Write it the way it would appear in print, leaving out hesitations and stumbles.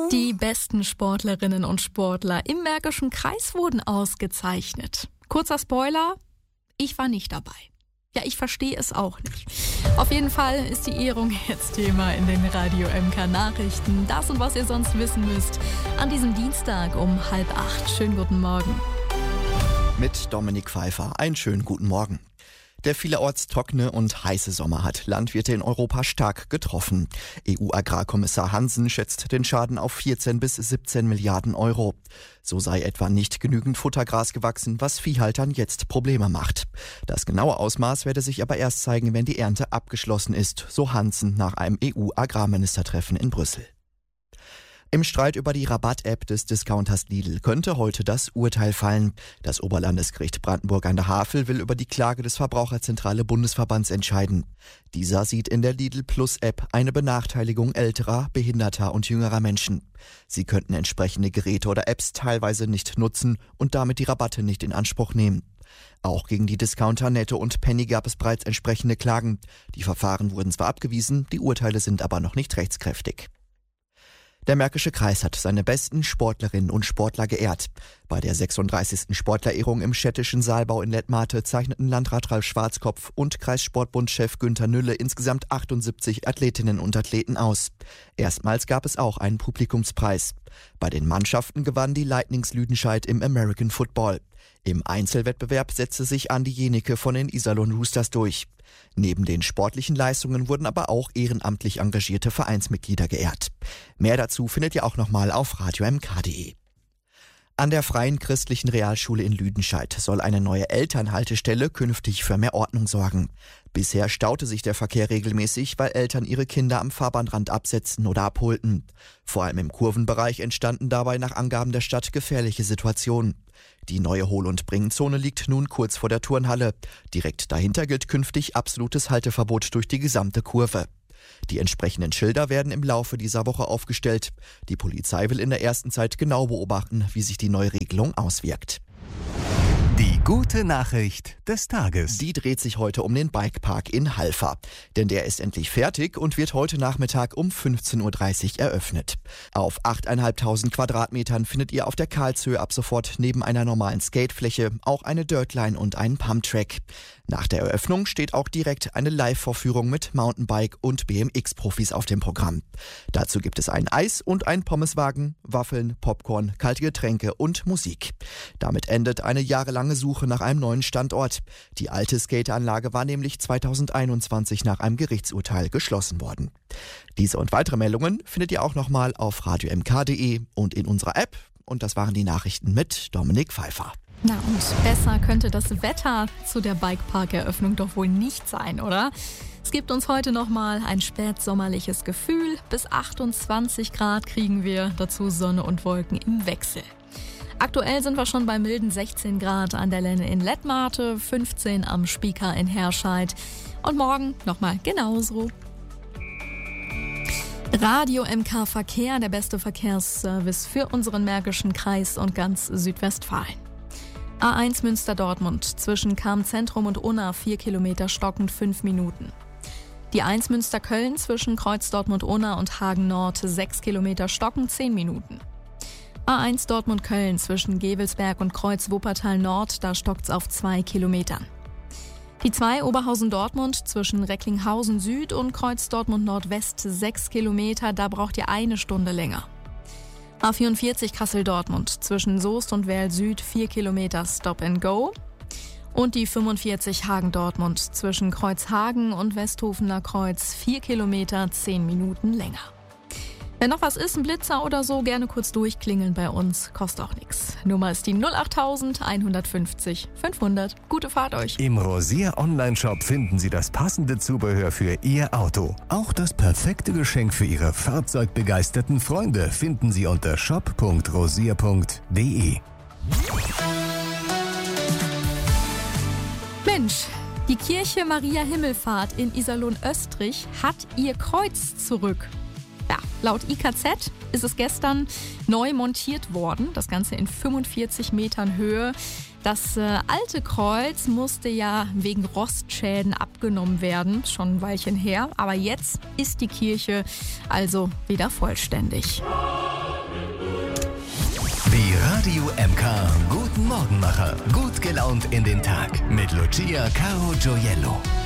Die besten Sportlerinnen und Sportler im Märkischen Kreis wurden ausgezeichnet. Kurzer Spoiler, ich war nicht dabei. Ja, ich verstehe es auch nicht. Auf jeden Fall ist die Ehrung jetzt Thema in den Radio MK Nachrichten. Das und was ihr sonst wissen müsst an diesem Dienstag um 7:30. Schönen guten Morgen. Mit Dominik Pfeiffer. Einen schönen guten Morgen. Der vielerorts trockene und heiße Sommer hat Landwirte in Europa stark getroffen. EU-Agrarkommissar Hansen schätzt den Schaden auf 14 bis 17 Milliarden Euro. So sei etwa nicht genügend Futtergras gewachsen, was Viehhaltern jetzt Probleme macht. Das genaue Ausmaß werde sich aber erst zeigen, wenn die Ernte abgeschlossen ist, so Hansen nach einem EU-Agrarministertreffen in Brüssel. Im Streit über die Rabatt-App des Discounters Lidl könnte heute das Urteil fallen. Das Oberlandesgericht Brandenburg an der Havel will über die Klage des Verbraucherzentrale Bundesverbands entscheiden. Dieser sieht in der Lidl Plus App eine Benachteiligung älterer, behinderter und jüngerer Menschen. Sie könnten entsprechende Geräte oder Apps teilweise nicht nutzen und damit die Rabatte nicht in Anspruch nehmen. Auch gegen die Discounter Netto und Penny gab es bereits entsprechende Klagen. Die Verfahren wurden zwar abgewiesen, die Urteile sind aber noch nicht rechtskräftig. Der Märkische Kreis hat seine besten Sportlerinnen und Sportler geehrt. Bei der 36. Sportlerehrung im Städtischen Saalbau in Lettmate zeichneten Landrat Ralf Schwarzkopf und Kreissportbundchef Günther Nülle insgesamt 78 Athletinnen und Athleten aus. Erstmals gab es auch einen Publikumspreis. Bei den Mannschaften gewann die Lightnings Lüdenscheid im American Football. Im Einzelwettbewerb setzte sich Andi Jenecke von den Iserlohn Roosters durch. Neben den sportlichen Leistungen wurden aber auch ehrenamtlich engagierte Vereinsmitglieder geehrt. Mehr dazu findet ihr auch nochmal auf radiomk.de. An der Freien Christlichen Realschule in Lüdenscheid soll eine neue Elternhaltestelle künftig für mehr Ordnung sorgen. Bisher staute sich der Verkehr regelmäßig, weil Eltern ihre Kinder am Fahrbahnrand absetzten oder abholten. Vor allem im Kurvenbereich entstanden dabei nach Angaben der Stadt gefährliche Situationen. Die neue Hol- und Bringzone liegt nun kurz vor der Turnhalle. Direkt dahinter gilt künftig absolutes Halteverbot durch die gesamte Kurve. Die entsprechenden Schilder werden im Laufe dieser Woche aufgestellt. Die Polizei will in der ersten Zeit genau beobachten, wie sich die neue Regelung auswirkt. Die gute Nachricht des Tages. Die dreht sich heute um den Bikepark in Halver. Denn der ist endlich fertig und wird heute Nachmittag um 15:30 Uhr eröffnet. Auf 8.500 Quadratmetern findet ihr auf der Karlshöhe ab sofort neben einer normalen Skatefläche auch eine Dirtline und einen Pumptrack. Nach der Eröffnung steht auch direkt eine Live-Vorführung mit Mountainbike- und BMX-Profis auf dem Programm. Dazu gibt es ein Eis- und einen Pommeswagen, Waffeln, Popcorn, kalte Getränke und Musik. Damit endet eine jahrelange Suche nach einem neuen Standort. Die alte Skateanlage war nämlich 2021 nach einem Gerichtsurteil geschlossen worden. Diese und weitere Meldungen findet ihr auch nochmal auf radiomk.de und in unserer App. Und das waren die Nachrichten mit Dominik Pfeiffer. Na und besser könnte das Wetter zu der Bikepark-Eröffnung doch wohl nicht sein, oder? Es gibt uns heute nochmal ein spätsommerliches Gefühl. Bis 28 Grad kriegen wir, dazu Sonne und Wolken im Wechsel. Aktuell sind wir schon bei milden 16 Grad an der Lenne in Lettmate, 15 am Spieker in Herscheid und morgen nochmal genauso. Radio MK Verkehr, der beste Verkehrsservice für unseren Märkischen Kreis und ganz Südwestfalen. A1 Münster-Dortmund zwischen Cham-Zentrum und Unna 4 Kilometer stockend 5 Minuten. Die 1 Münster-Köln zwischen Kreuz Dortmund-Unna und Hagen-Nord 6 Kilometer stockend 10 Minuten. A1 Dortmund-Köln zwischen Gevelsberg und Kreuz Wuppertal-Nord, da stockt's auf 2 Kilometern. Die 2 Oberhausen-Dortmund zwischen Recklinghausen Süd und Kreuz Dortmund-Nordwest 6 Kilometer, da braucht ihr eine Stunde länger. A44 Kassel-Dortmund zwischen Soest und Werl Süd 4 Kilometer Stop and Go. Und die 45 Hagen-Dortmund zwischen Kreuzhagen und Westhofener Kreuz 4 Kilometer 10 Minuten länger. Wenn noch was ist, ein Blitzer oder so, gerne kurz durchklingeln bei uns, kostet auch nichts. Nummer ist die 08000 150 500. Gute Fahrt euch. Im Rosier Online-Shop finden Sie das passende Zubehör für Ihr Auto. Auch das perfekte Geschenk für Ihre fahrzeugbegeisterten Freunde finden Sie unter shop.rosier.de. Mensch, die Kirche Maria Himmelfahrt in Iserlohn-Österreich hat ihr Kreuz zurück. Ja, laut IKZ ist es gestern neu montiert worden, das Ganze in 45 Metern Höhe. Das alte Kreuz musste ja wegen Rostschäden abgenommen werden, schon ein Weilchen her. Aber jetzt ist die Kirche also wieder vollständig. Radio MK Guten Morgenmacher. Gut gelaunt in den Tag. Mit Lucia Caro Gioiello.